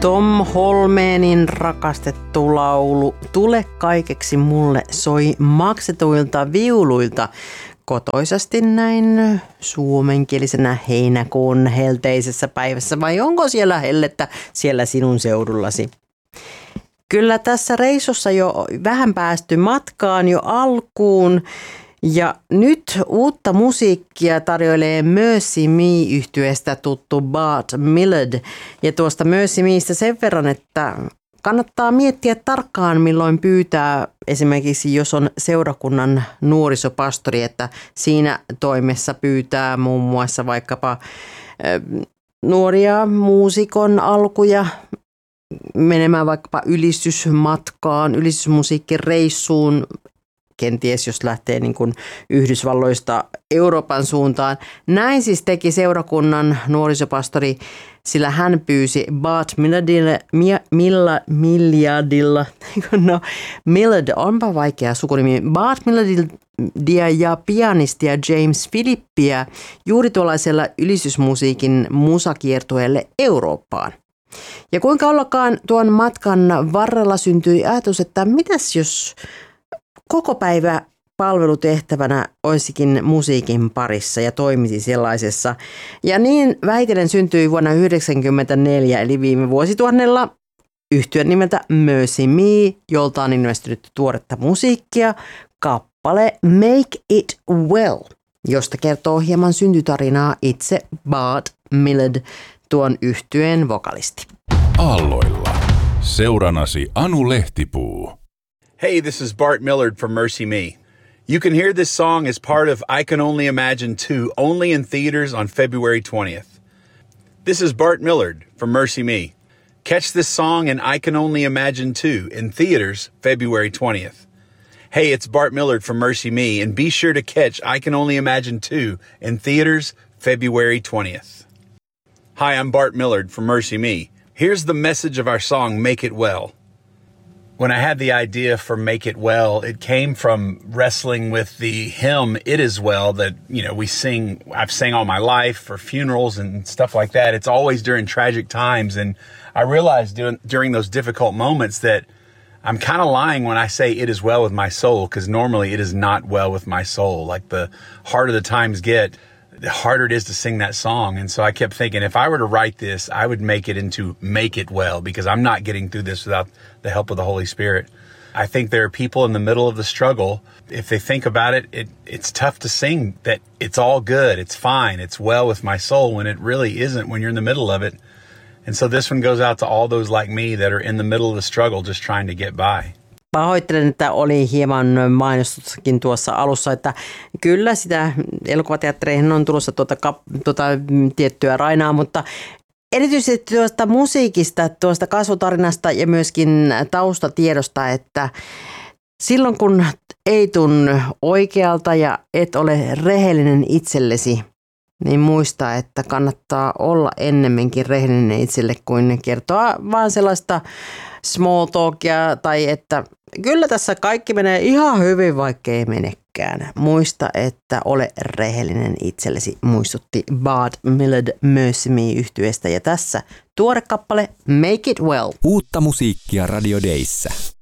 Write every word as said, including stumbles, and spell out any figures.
Tom Holmeenin rakastettu laulu Tule kaikeksi mulle soi maksetuilta viuluilta kotoisasti näin suomenkielisenä heinäkuun helteisessä päivässä, vai onko siellä hellettä siellä sinun seudullasi? Kyllä tässä reissussa jo vähän päästy matkaan jo alkuun ja nyt uutta musiikkia tarjoilee Mercy Me-yhtyeestä tuttu Bart Millard ja tuosta Mercy Meistä sen verran, että kannattaa miettiä tarkkaan milloin pyytää esimerkiksi jos on seurakunnan nuorisopastori, että siinä toimessa pyytää muun muassa vaikkapa nuoria muusikon alkuja menemään vaikkapa ylistysmatkaan, ylistysmusiikkireissuun, kenties jos lähtee niin kuin Yhdysvalloista Euroopan suuntaan. Näin siis teki seurakunnan nuorisopastori, sillä hän pyysi Bart Millardilla, Milla, Millardilla, no Millard, onpa vaikea sukunimi, Bart Millardia ja pianistia James Philippiä juuri tuollaisella ylistysmusiikin musakiertueelle Eurooppaan. Ja kuinka ollakaan tuon matkan varrella syntyi ajatus, että mitäs jos koko päivä palvelutehtävänä olisikin musiikin parissa ja toimisi sellaisessa. Ja niin vähitellen syntyi vuonna yhdeksänkymmentäneljä eli viime vuosituhannella yhtye nimeltä Mercy Me, jolta on ilmestynyt tuoretta musiikkia, kappale Make It Well, josta kertoo hieman syntytarinaa itse Bart Millard, tuon yhtyeen vokalisti. Aalloilla. Seuranasi Anu Lehtipuu. Hey, this is Bart Millard from Mercy Me. You can hear this song as part of I Can Only Imagine two, only in theaters on February twentieth. This is Bart Millard from Mercy Me. Catch this song in I Can Only Imagine two in theaters February twentieth. Hey, it's Bart Millard from Mercy Me, and be sure to catch I Can Only Imagine two in theaters February twentieth. Hi, I'm Bart Millard from Mercy Me. Here's the message of our song, Make It Well. When I had the idea for Make It Well, it came from wrestling with the hymn, It Is Well, that, you know, we sing, I've sang all my life for funerals and stuff like that. It's always during tragic times. And I realized during, during those difficult moments that I'm kind of lying when I say it is well with my soul, because normally it is not well with my soul. Like the harder the times get, the harder it is to sing that song. And so I kept thinking, if I were to write this, I would make it into Make It Well, because I'm not getting through this without the help of the Holy Spirit. I think there are people in the middle of the struggle. If they think about it, it it's tough to sing that it's all good, it's fine, it's well with my soul, when it really isn't when you're in the middle of it. And so this one goes out to all those like me that are in the middle of the struggle just trying to get by. Pahoittelen, että oli hieman mainostuskin tuossa alussa, että kyllä sitä elokuvateattereihin on tulossa tuota, tuota tiettyä rainaa, mutta erityisesti tuosta musiikista, tuosta kasvutarinasta ja myöskin taustatiedosta, että silloin kun ei tunnu oikealta ja et ole rehellinen itsellesi, niin muista, että kannattaa olla ennemminkin rehellinen itselle kuin kertoa vaan sellaista small talkia tai että kyllä tässä kaikki menee ihan hyvin, vaikka ei menekään. Muista, että ole rehellinen itsellesi, muistutti Bart Millard Mercy Me-yhtyeestä ja tässä tuore kappale Make It Well. Uutta musiikkia Radio Dayssä.